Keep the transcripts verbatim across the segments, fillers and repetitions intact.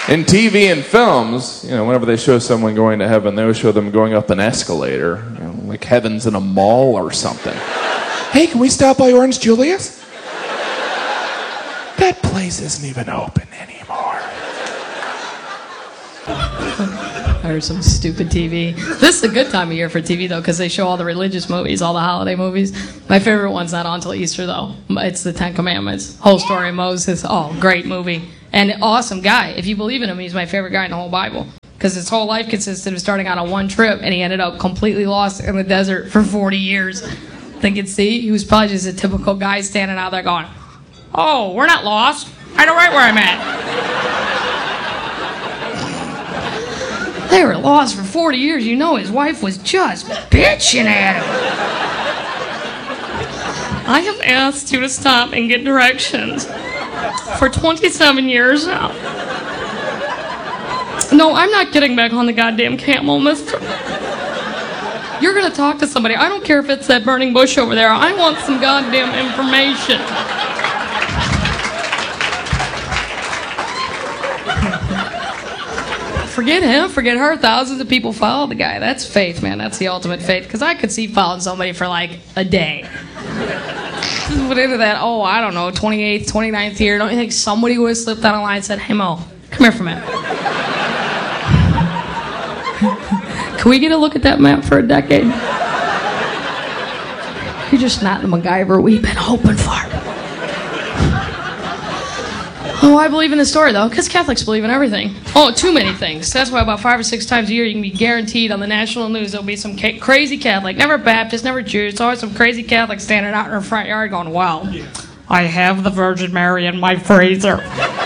In T V and films, you know, whenever they show someone going to heaven, they always show them going up an escalator, you know, like heaven's in a mall or something. Hey, can we stop by Orange Julius? That place isn't even open anymore. Or some stupid T V. This is a good time of year for T V, though, because they show all the religious movies, all the holiday movies. My favorite one's not on until Easter, though. It's the Ten Commandments. Whole story of Moses. Oh, great movie. And awesome guy. If you believe in him, he's my favorite guy in the whole Bible. Because his whole life consisted of starting out on one trip, and he ended up completely lost in the desert for forty years. Thinking, see, he was probably just a typical guy standing out there going, oh, we're not lost. I know right where I'm at. They were lost for forty years. You know his wife was just bitching at him. I have asked you to stop and get directions for twenty-seven years now. No, I'm not getting back on the goddamn camel, mister. You're going to talk to somebody. I don't care if it's that burning bush over there. I want some goddamn information. Forget him, forget her. Thousands of people follow the guy. That's faith, man. That's the ultimate faith. Because I could see following somebody for like a day. Put into that, oh, I don't know, twenty-eighth, twenty-ninth year. Don't you think somebody would have slipped down a line and said, hey, Mo, come here for a minute. Can we get a look at that map for a decade? You're just not the MacGyver we've been hoping for. Oh, I believe in the story, though, because Catholics believe in everything. Oh, too many things. That's why about five or six times a year you can be guaranteed on the national news there'll be some ca- crazy Catholic, never Baptist, never Jew. It's always some crazy Catholic standing out in her front yard going, well, I have the Virgin Mary in my freezer.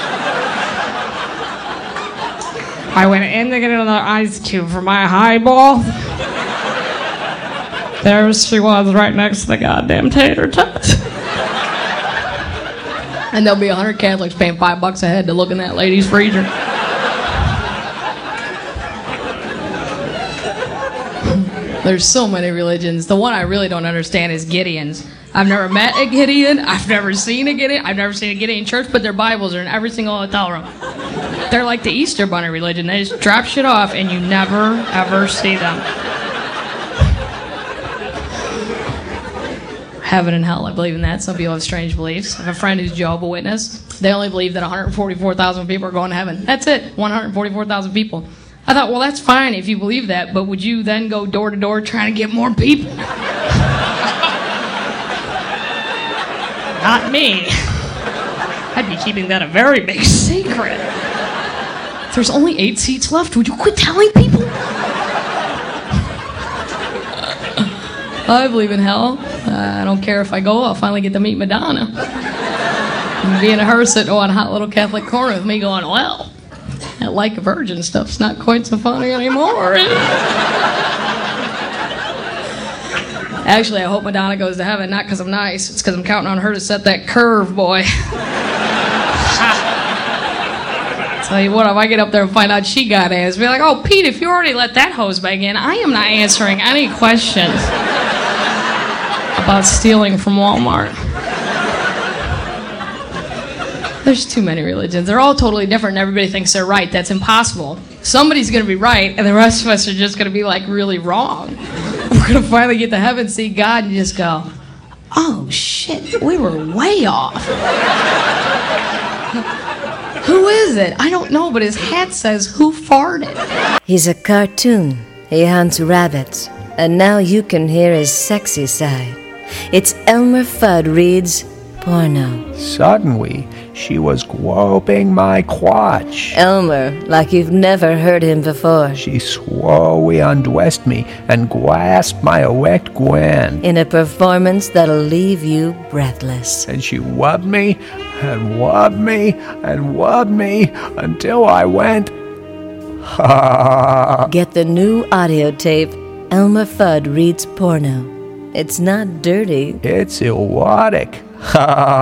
I went in to get another ice cube for my highball. There she was right next to the goddamn tater tot. And there'll be a hundred Catholics paying five bucks a head to look in that lady's freezer. There's so many religions. The one I really don't understand is Gideon's. I've never met a Gideon. I've never seen a Gideon. I've never seen a Gideon church, but their Bibles are in every single hotel room. They're like the Easter Bunny religion. They just drop shit off and you never, ever see them. Heaven and hell, I believe in that. Some people have strange beliefs. I have a friend who's Jehovah's Witness. They only believe that one hundred forty-four thousand people are going to heaven. That's it, one hundred forty-four thousand people. I thought, well, that's fine if you believe that, but would you then go door to door trying to get more people? Not me. I'd be keeping that a very big secret. If there's only eight seats left, would you quit telling people? I believe in hell. Uh, I don't care if I go. I'll finally get to meet Madonna. And being a her sitting on a hot little Catholic corner with me going, well, that like a virgin stuff's not quite so funny anymore. Actually, I hope Madonna goes to heaven, not because I'm nice. It's because I'm counting on her to set that curve, boy. Tell you what, if I get up there and find out she got ass, be like, oh, Pete, if you already let that hose back in, I am not answering any questions about stealing from Walmart. There's too many religions. They're all totally different, and everybody thinks they're right. That's impossible. Somebody's going to be right, and the rest of us are just going to be, like, really wrong. We're going to finally get to heaven, see God, and just go, oh, shit, we were way off. Who is it? I don't know, but his hat says, who farted? He's a cartoon. He hunts rabbits. And now you can hear his sexy side. It's Elmer Fudd reads porno. Suddenly, she was groping my crotch. Elmer, like you've never heard him before. She slowly undressed me and grasped my erect gland. In a performance that'll leave you breathless. And she rubbed me and rubbed me and rubbed me until I went, ha. Get the new audio tape, Elmer Fudd Reads Porno. It's not dirty. It's erotic. Ha.